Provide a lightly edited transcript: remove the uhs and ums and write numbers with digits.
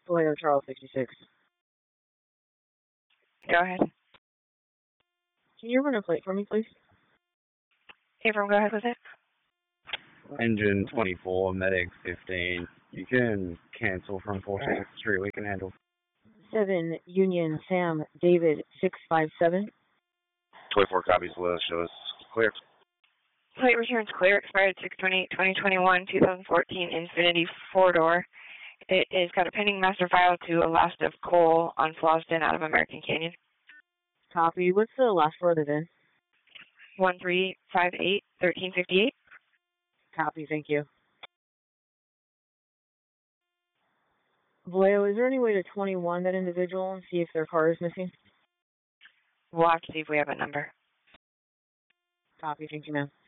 Vallejo Charles 66. Go ahead. Can you run a plate for me, please? Abram, go ahead with it. Engine 24, medic 15. You can cancel from 14th Street. We can handle. 7 Union Sam David 657. 24 copies will show us clear. Plate returns clear, expired 6/28/2021, 2014 Infiniti 4-door. It is got a pending master file to Alaska Coal on Flosden out of American Canyon. Copy. What's the last four of the VIN? 1358 1358. Copy, thank you. Vallejo, is there any way to 21 that individual and see if their car is missing? We'll have to see if we have a number. Copy, thank you, ma'am.